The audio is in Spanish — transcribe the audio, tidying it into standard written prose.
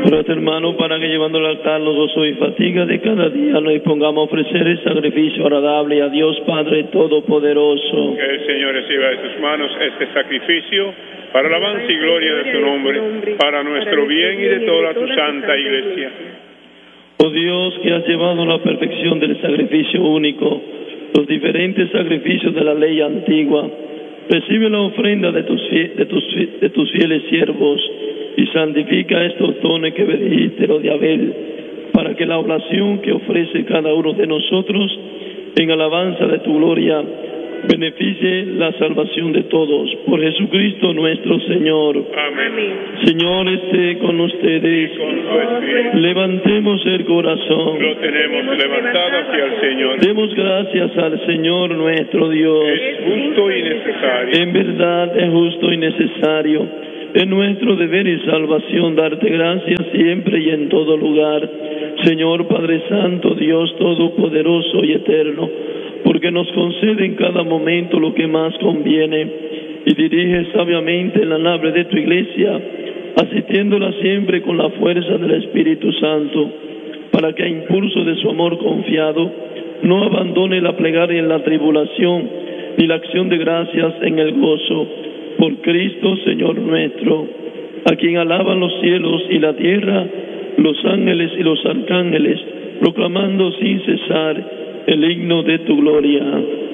Nuestro hermano, para que llevando al altar los gozos y fatigas de cada día nos dispongamos a ofrecer el sacrificio agradable a Dios Padre Todopoderoso. Que el Señor reciba de sus manos este sacrificio para alabanza y gloria de su nombre, para nuestro bien y de toda tu santa iglesia. Oh Dios, que has llevado a la perfección del sacrificio único los diferentes sacrificios de la ley antigua, recibe la ofrenda de tus fieles siervos y santifica estos dones que bendigiste los de Abel, para que la oblación que ofrece cada uno de nosotros en alabanza de tu gloria beneficie la salvación de todos. Por Jesucristo nuestro Señor. Amén. Señor, esté con ustedes. Levantemos el corazón. Lo tenemos levantado hacia el Señor. Demos gracias al Señor nuestro Dios. Es justo y necesario. En verdad es justo y necesario. Es nuestro deber y salvación darte gracias siempre y en todo lugar, Señor Padre Santo, Dios Todopoderoso y Eterno, porque nos concede en cada momento lo que más conviene y dirige sabiamente la nave de tu iglesia, asistiéndola siempre con la fuerza del Espíritu Santo, para que a impulso de su amor confiado no abandone la plegaria en la tribulación ni la acción de gracias en el gozo. Por Cristo, Señor nuestro, a quien alaban los cielos y la tierra, los ángeles y los arcángeles, proclamando sin cesar el himno de tu gloria.